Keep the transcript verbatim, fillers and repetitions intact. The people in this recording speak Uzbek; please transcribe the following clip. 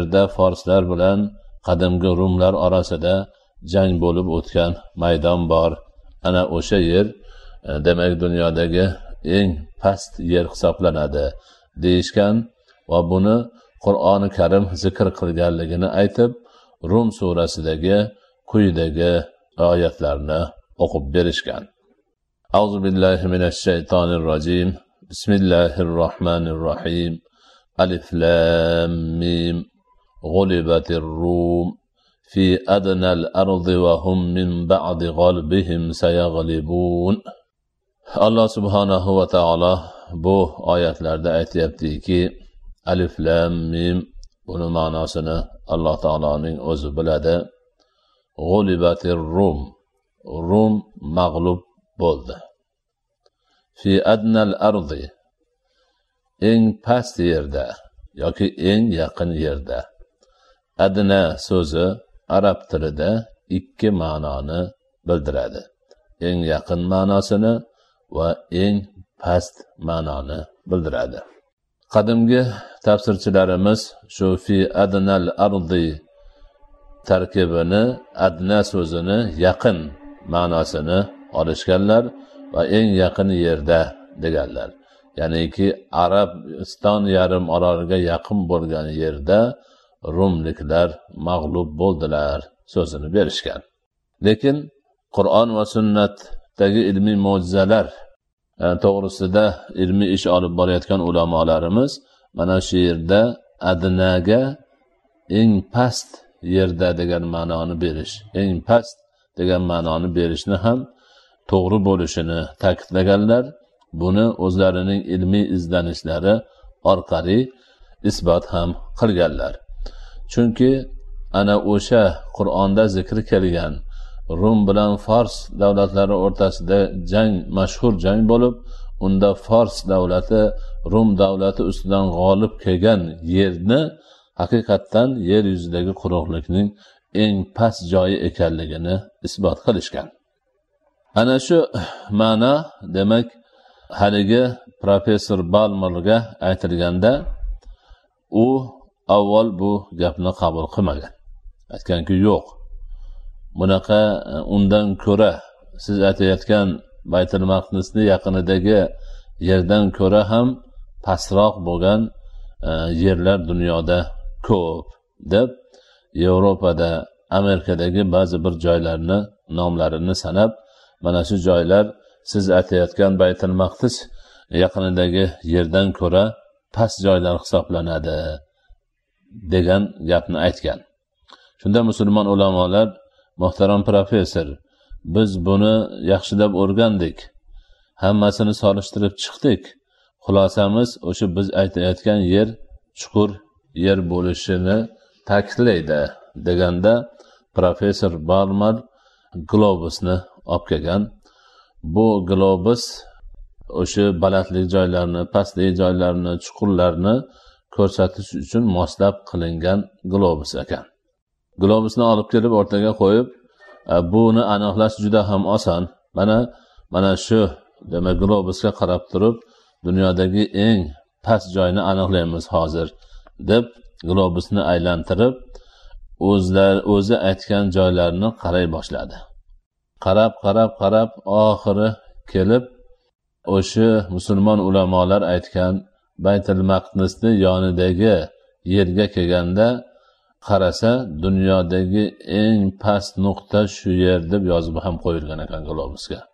yerda forslar bilan qadimgi rumlar orasida jang bo'lib o'tgan maydon bor. Ana o'sha yer demak dunyodagi eng past yer hisoblanadi deyishgan va buni Qur'oni Karim zikr qilganligini aytib, Rum surasidagi quyidagi oyatlarni o'qib berishgan. Auzu billahi minash shaytonir rojim. Bismillahir rohmanir rohim. Alif lam mim. G'ulibatir rum fi adnal ardi va hum min ba'di g'albihim sayaghlibun. Alloh subhanahu va taolo bu oyatlarda aytayaptiki, Alif lam mim, buni ma'nosini Alloh taoloning o'zi biladi. G'ulibatir rum, Rum mag'lub bo'ldi. Fi adnal ardi, eng past yerda yoki eng yaqin yerda. Adna so'zi arab tilida ikki ma'noni bildiradi. Eng yaqin ma'nosini va eng past ma'noni bildiradi. Qadimgi tafsirchilarimiz shu fi adnal ardi tarkibini, adna so'zini yaqin ma'nosini olishganlar va eng yaqin yerda deganlar. Ya'niki Arabiston yarim oroliga yaqin bo'lgan yerda Rumliklar mag'lub bo'ldilar so'zini berishgan. Lekin Qur'on va sunnatdagi ilmiy mo'jizalar to'g'risida ilmiy ish olib borayotgan ulamolarimiz mana shu yerda adnaga eng past yerda degan ma'noni berish, eng past degan ma'noni berishni ham to'g'ri bo'lishini ta'kidlaganlar. Buni o'zlarining ilmiy izlanishlari orqali isbot ham qilganlar. Chunki ana o'sha Qur'onda zikr kelgan Rum bilan Fors davlatlari o'rtasida jang, mashhur jang bo'lib, unda Fors davlati Rum davlati ustidan g'olib kelgan yerni haqiqatdan yer yuzidagi quruqlikning eng past joyi ekanligini isbot qilishgan. Ana shu ma'no demak haligi professor Balmerga aytilganda, u avval bu gapni qabul qilmagan. Aytganki, yo'q. Bunaqa undan ko'ra siz aytayotgan Baytul Maqdisning yaqinidagi yerdan ko'ra ham pastroq bo'lgan yerlar dunyoda ko'p deb Yevropada, Amerikadagi ba'zi bir joylarni nomlarini sanab, mana shu joylar siz aytayotgan Baytul Maqdis yaqinidagi yerdan ko'ra past joylar hisoblanadi degan gapni aytgan. Shunda musulmon ulamolar, muhtaram professor, biz buni yaxshilab o'rgandik, hammasini solishtirib chiqdik. Xulosamiz o'sha biz aytayotgan yer chuqur yer bo'lishini ta'kidlaydi deganda, professor Balmer globusni olib kelgan. Bu globus o'sha balandlik joylarni, pastlik joylarni, chuqurlarni ko'rsatish uchun moslab qilingan globus ekan. Globusni olib kelib o'rtaga qo'yib, buni aniqlash juda ham oson. Mana mana shu demak globusga qarab turib, dunyodagi eng past joyni aniqlaymiz hozir deb globusni aylantirib, o'zlar o'zi aytgan joylarni qaray boshladi. Qarab, qarab, qarab oxiri kelib o'sha musulmon ulamolar aytgan Baytul Maqdisning yonidagi yerga kelganda qarasa, dunyodagi eng past nuqta shu yer deb yozib ham qo'yilgan ekan globusga.